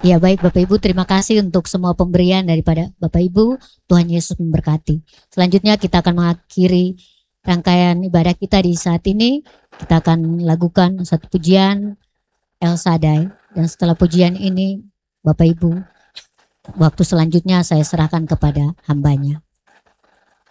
Ya baik Bapak Ibu, terima kasih untuk semua pemberian daripada Bapak Ibu. Tuhan Yesus memberkati. Selanjutnya kita akan mengakhiri rangkaian ibadah kita di saat ini. Kita akan lakukan satu pujian El Shaddai. Dan setelah pujian ini, Bapak Ibu, waktu selanjutnya saya serahkan kepada hambanya.